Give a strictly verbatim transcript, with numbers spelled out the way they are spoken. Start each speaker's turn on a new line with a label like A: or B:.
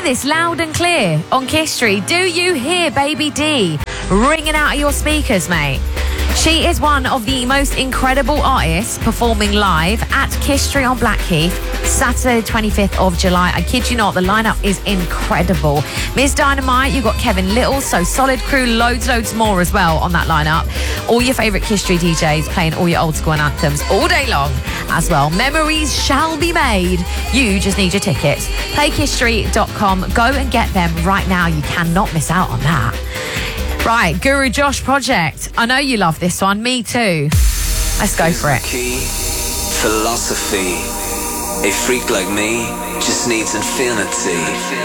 A: hear this loud and clear on Kiss Street? Do you hear Baby D ringing out of your speakers, mate? She is one of the most incredible artists performing live at Kiss Street on Blackheath, Saturday the twenty-fifth of July. I kid you not, the lineup is incredible. Miss Dynamite, you've got Kevin Little, So Solid Crew, loads, loads more as well on that lineup. All your favourite Kiss Street D Js playing all your old school anthems all day long as well. Memories shall be made. You just need your tickets. play kiss street dot com. Go and get them right now. You cannot miss out on that. Right, Guru Josh Project. I know you love this one. Me too. Let's go for it.
B: Key philosophy. A freak like me just needs infinity.